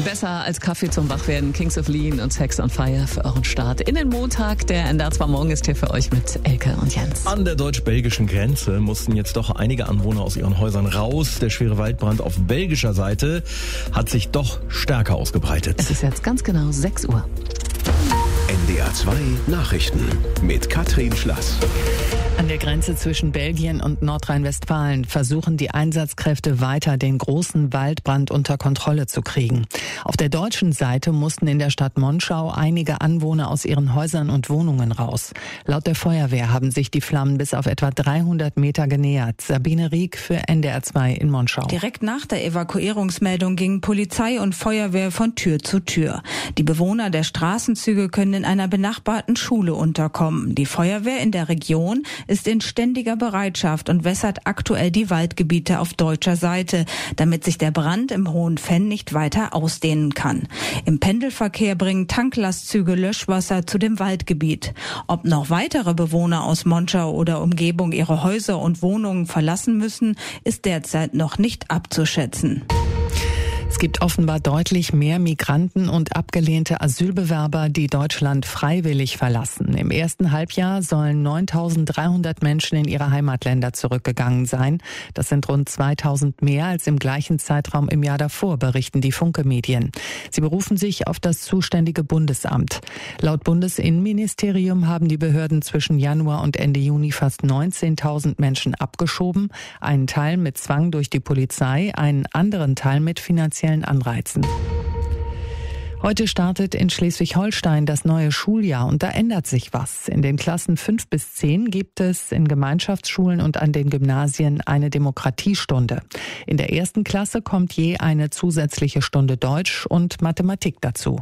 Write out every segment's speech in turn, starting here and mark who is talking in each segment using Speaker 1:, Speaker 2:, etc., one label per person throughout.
Speaker 1: Besser als Kaffee zum Wachwerden. Kings of Lean und Sex on Fire für euren Start in den Montag. Der NDR 2 Morgen ist hier für euch mit Elke und Jens.
Speaker 2: An der deutsch-belgischen Grenze mussten jetzt doch einige Anwohner aus ihren Häusern raus. Der schwere Waldbrand auf belgischer Seite hat sich doch stärker ausgebreitet.
Speaker 1: Es ist jetzt ganz genau 6 Uhr.
Speaker 3: NDR 2 Nachrichten mit Katrin Schlass.
Speaker 4: An der Grenze zwischen Belgien und Nordrhein-Westfalen versuchen die Einsatzkräfte weiter, den großen Waldbrand unter Kontrolle zu kriegen. Auf der deutschen Seite mussten in der Stadt Monschau einige Anwohner aus ihren Häusern und Wohnungen raus. Laut der Feuerwehr haben sich die Flammen bis auf etwa 300 Meter genähert. Sabine Rieck für NDR 2 in Monschau.
Speaker 5: Direkt nach der Evakuierungsmeldung gingen Polizei und Feuerwehr von Tür zu Tür. Die Bewohner der Straßenzüge können in einer benachbarten Schule unterkommen. Die Feuerwehr in der Region ist in ständiger Bereitschaft und wässert aktuell die Waldgebiete auf deutscher Seite, damit sich der Brand im Hohen Venn nicht weiter ausdehnen kann. Im Pendelverkehr bringen Tanklastzüge Löschwasser zu dem Waldgebiet. Ob noch weitere Bewohner aus Monschau oder Umgebung ihre Häuser und Wohnungen verlassen müssen, ist derzeit noch nicht abzuschätzen.
Speaker 4: Es gibt offenbar deutlich mehr Migranten und abgelehnte Asylbewerber, die Deutschland freiwillig verlassen. Im ersten Halbjahr sollen 9.300 Menschen in ihre Heimatländer zurückgegangen sein. Das sind rund 2.000 mehr als im gleichen Zeitraum im Jahr davor, berichten die Funke-Medien. Sie berufen sich auf das zuständige Bundesamt. Laut Bundesinnenministerium haben die Behörden zwischen Januar und Ende Juni fast 19.000 Menschen abgeschoben. Einen Teil mit Zwang durch die Polizei, einen anderen Teil mit finanziellen Anreizen. Heute startet in Schleswig-Holstein das neue Schuljahr und da ändert sich was. In den Klassen 5 bis 10 gibt es in Gemeinschaftsschulen und an den Gymnasien eine Demokratiestunde. In der ersten Klasse kommt je eine zusätzliche Stunde Deutsch und Mathematik dazu.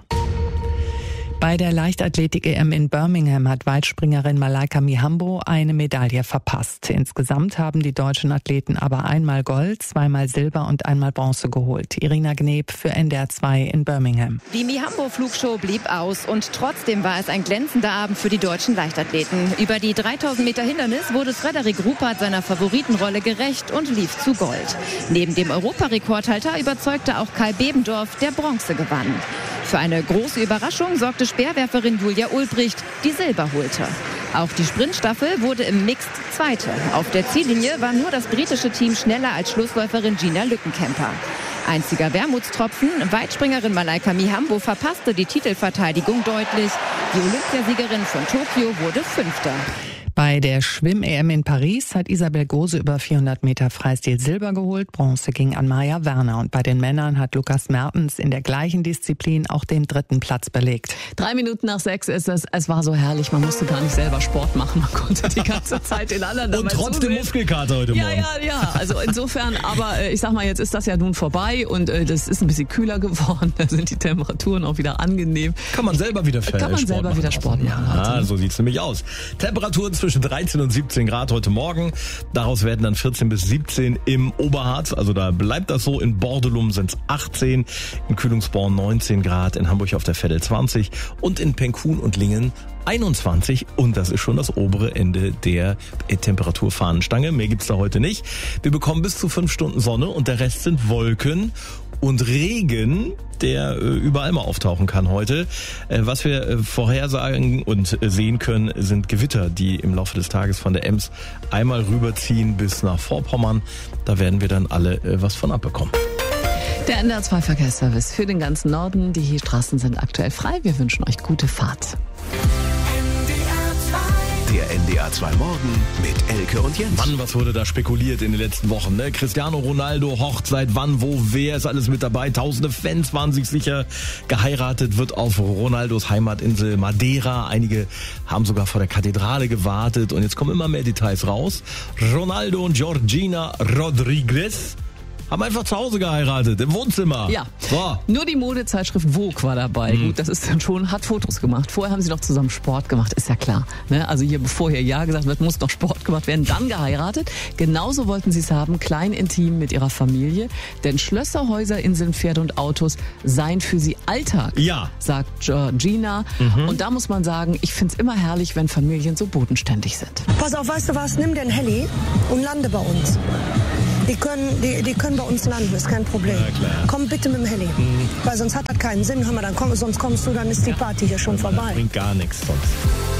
Speaker 4: Bei der Leichtathletik-EM in Birmingham hat Weitspringerin Malaika Mihambo eine Medaille verpasst. Insgesamt haben die deutschen Athleten aber einmal Gold, zweimal Silber und einmal Bronze geholt. Irina Gneb für NDR 2 in Birmingham.
Speaker 6: Die Mihambo-Flugshow blieb aus und trotzdem war es ein glänzender Abend für die deutschen Leichtathleten. Über die 3000 Meter Hindernis wurde Frederik Ruppert seiner Favoritenrolle gerecht und lief zu Gold. Neben dem Europarekordhalter überzeugte auch Kai Bebendorf, der Bronze gewann. Für eine große Überraschung sorgte Speerwerferin Julia Ulbricht, die Silber holte. Auch die Sprintstaffel wurde im Mixed Zweite. Auf der Ziellinie war nur das britische Team schneller als Schlussläuferin Gina Lückenkämper. Einziger Wermutstropfen, Weitspringerin Malaika Mihambo verpasste die Titelverteidigung deutlich. Die Olympiasiegerin von Tokio wurde Fünfte.
Speaker 4: Bei der Schwimm-EM in Paris hat Isabel Gose über 400 Meter Freistil Silber geholt. Bronze ging an Maja Werner. Und bei den Männern hat Lukas Mertens in der gleichen Disziplin auch den 3. Platz belegt.
Speaker 1: 3 Minuten nach 6 ist es. Es war so herrlich. Man musste gar nicht selber Sport machen. Man konnte die ganze Zeit den anderen
Speaker 2: und trotzdem Muskelkater heute Morgen.
Speaker 1: Ja. Also insofern, aber ich sag mal, jetzt ist das ja nun vorbei und das ist ein bisschen kühler geworden. Da sind die Temperaturen auch wieder angenehm.
Speaker 2: Kann man selber wieder Sport machen. Ja, so sieht's nämlich aus. Temperaturen zwischen 13 und 17 Grad heute Morgen. Daraus werden dann 14 bis 17 im Oberharz. Also da bleibt das so. In Bordelum sind es 18, in Kühlungsborn 19 Grad, in Hamburg auf der Veddel 20 und in Penkhuhn und Lingen 21. Und das ist schon das obere Ende der Temperaturfahnenstange. Mehr gibt's da heute nicht. Wir bekommen bis zu 5 Stunden Sonne und der Rest sind Wolken und Regen, der überall mal auftauchen kann heute. Was wir vorhersagen und sehen können, sind Gewitter, die im Laufe des Tages von der Ems einmal rüberziehen bis nach Vorpommern. Da werden wir dann alle was von abbekommen.
Speaker 1: Der NDR 2 Verkehrsservice für den ganzen Norden. Die Straßen sind aktuell frei. Wir wünschen euch gute Fahrt.
Speaker 3: Der NDR 2 Morgen mit Elke und Jens.
Speaker 2: Mann, was wurde da spekuliert in den letzten Wochen, ne? Cristiano Ronaldo, Hochzeit, wann, wo, wer ist alles mit dabei? Tausende Fans waren sich sicher. Geheiratet wird auf Ronaldos Heimatinsel Madeira. Einige haben sogar vor der Kathedrale gewartet und jetzt kommen immer mehr Details raus. Ronaldo und Georgina Rodriguez haben einfach zu Hause geheiratet, im Wohnzimmer.
Speaker 1: Ja,
Speaker 2: so.
Speaker 1: Nur die Modezeitschrift Vogue war dabei. Gut, das ist dann schon, hat Fotos gemacht. Vorher haben sie noch zusammen Sport gemacht, ist ja klar. Ne? Also hier, bevor hier Ja gesagt wird, muss noch Sport gemacht werden, dann geheiratet. Genauso wollten sie es haben, klein, intim mit ihrer Familie. Denn Schlösser, Häuser, Inseln, Pferde und Autos seien für sie Alltag, sagt Georgina. Und da muss man sagen, ich find's immer herrlich, wenn Familien so bodenständig sind.
Speaker 7: Pass auf, weißt du was, nimm den Heli und lande bei uns. Die können bei uns landen, ist kein Problem. Komm bitte mit dem Heli, weil sonst hat das keinen Sinn. Hör mal, sonst kommst du, dann ist die Party hier schon vorbei.
Speaker 2: Bringt gar nichts sonst.